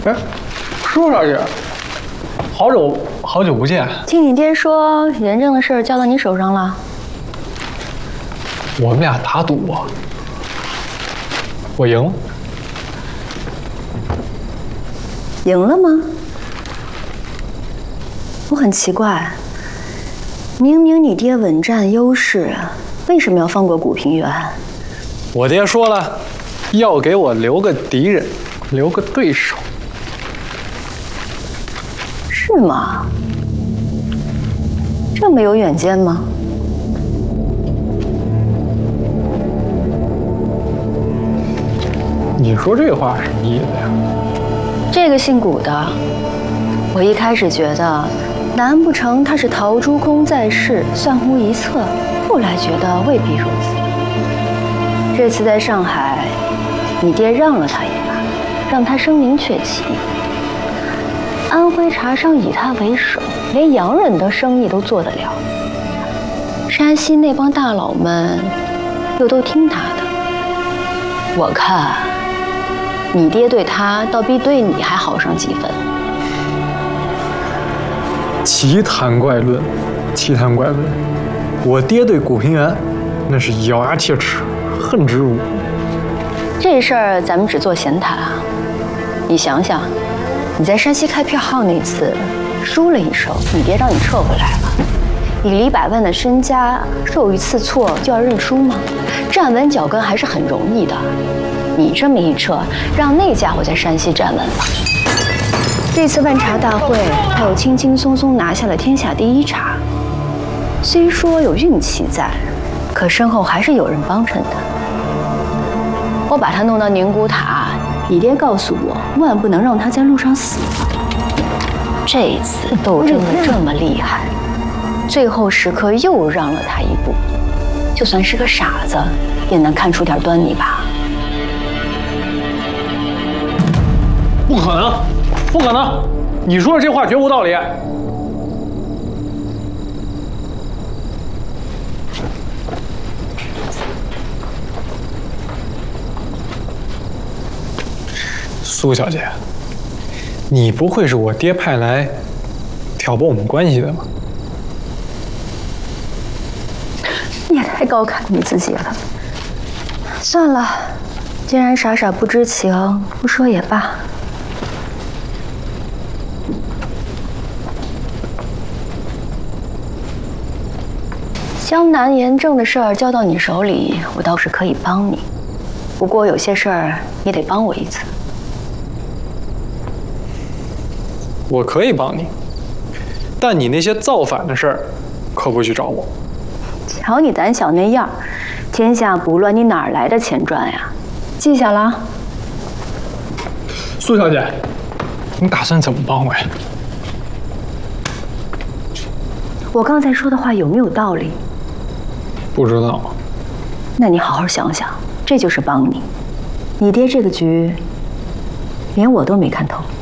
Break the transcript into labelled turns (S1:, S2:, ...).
S1: 哎，舒小姐，好久不见。
S2: 听你爹说，严正的事交到你手上了。
S1: 我们俩打赌啊，我赢了。
S2: 赢了吗？我很奇怪，明明你爹稳占优势，为什么要放过古平原？
S1: 我爹说了，要给我留个敌人，留个对手。
S2: 是吗？这么有远见吗？
S1: 你说这话什么意思呀？
S2: 这个姓古的，我一开始觉得，难不成他是陶朱公在世，算乎一策？后来觉得未必如此。这次在上海，你爹让了他一把，让他声名鹊起。安徽茶商以他为首，连洋人的生意都做得了。山西那帮大佬们又都听他的。我看，你爹对他倒比对你还好上几分。
S1: 奇谈怪论，奇谈怪论。我爹对古平原，那是咬牙切齿，恨之入骨。
S2: 这事儿咱们只做闲谈啊。你想想，你在山西开票号那次输了一手，你爹让你撤回来了。以李百万的身家，受一次挫就要认输吗？站稳脚跟还是很容易的。你这么一撤，让那家伙在山西站稳了。这次万茶大会，他又轻轻松松拿下了天下第一茶。虽说有运气在，可身后还是有人帮衬他。我把他弄到宁古塔，你爹告诉我，万不能让他在路上死了。这一次斗争的这么厉害，最后时刻又让了他一步，就算是个傻子，也能看出点端倪吧？
S1: 不可能，不可能！你说的这话绝无道理。苏小姐，你不会是我爹派来挑拨我们关系的吗？
S2: 你也太高看你自己了。算了，既然傻傻不知情，不说也罢。江南严正的事儿交到你手里，我倒是可以帮你。不过有些事儿你得帮我一次。
S1: 我可以帮你，但你那些造反的事儿，可不许找我。
S2: 瞧你胆小那样，天下不乱，你哪儿来的钱赚呀？记下了啊。
S1: 苏小姐，你打算怎么帮我呀？
S2: 我刚才说的话有没有道理？
S1: 不知道。
S2: 那你好好想想，这就是帮你。你爹这个局，连我都没看透。